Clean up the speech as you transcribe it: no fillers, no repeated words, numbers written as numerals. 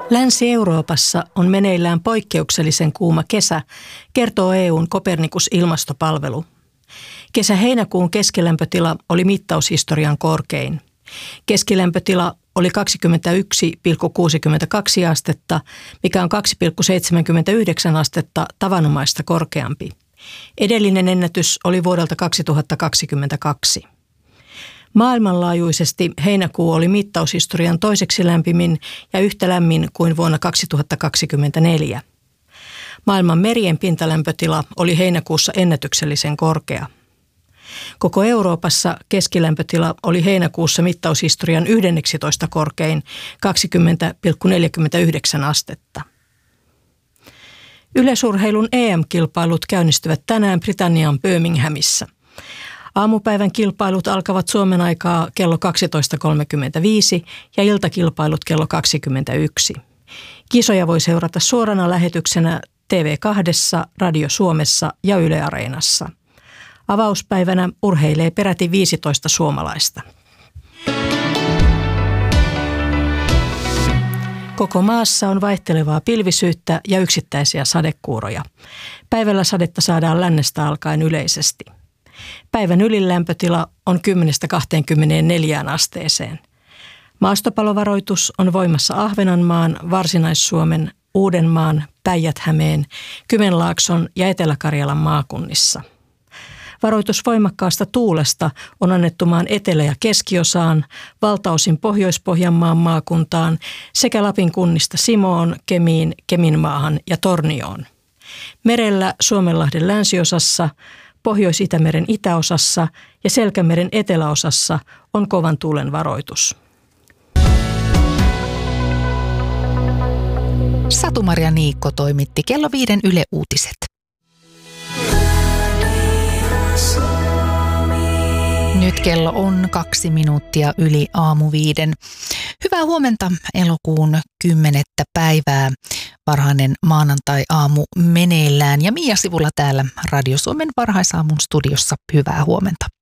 Länsi-Euroopassa on meneillään poikkeuksellisen kuuma kesä, kertoo EU:n Copernicus-ilmastopalvelu. Kesä-heinäkuun keskilämpötila oli mittaushistorian korkein. Keskilämpötila oli 21,62 astetta, mikä on 2,79 astetta tavanomaista korkeampi. Edellinen ennätys oli vuodelta 2022. Maailmanlaajuisesti heinäkuu oli mittaushistorian toiseksi lämpimin ja yhtä lämmin kuin vuonna 2024. Maailman merien pintalämpötila oli heinäkuussa ennätyksellisen korkea. Koko Euroopassa keskilämpötila oli heinäkuussa mittaushistorian 11 korkein 20,49 astetta. Yleisurheilun EM-kilpailut käynnistyvät tänään Britannian Birminghamissa. Aamupäivän kilpailut alkavat Suomen aikaa kello 12.35 ja iltakilpailut kello 21. Kisoja voi seurata suorana lähetyksenä TV2, Radio Suomessa ja Yle Areenassa. Avauspäivänä urheilee peräti 15 suomalaista. Koko maassa on vaihtelevaa pilvisyyttä ja yksittäisiä sadekuuroja. Päivällä sadetta saadaan lännestä alkaen yleisesti. Päivän ylilämpötila on 10-24 asteeseen. Maastopalovaroitus on voimassa Ahvenanmaan, Varsinais-Suomen, Uudenmaan, Päijät-Hämeen, Kymenlaakson ja Etelä-Karjalan maakunnissa. Varoitus voimakkaasta tuulesta on annettu maan etelä- ja keskiosaan, valtaosin Pohjois-Pohjanmaan maakuntaan sekä Lapin kunnista Simoon, Kemiin, Keminmaahan ja Tornioon. Merellä Suomenlahden länsiosassa, Pohjois-Itämeren itäosassa ja Selkämeren eteläosassa on kovan tuulen varoitus. Satu-Maria Niikko toimitti kello 5 Yle Uutiset. Nyt kello on 2 minuuttia yli aamu 5. Hyvää huomenta elokuun 10. päivää. Varhainen maanantai-aamu meneillään ja Mia Sivula täällä Radio Suomen varhaisaamun studiossa. Hyvää huomenta.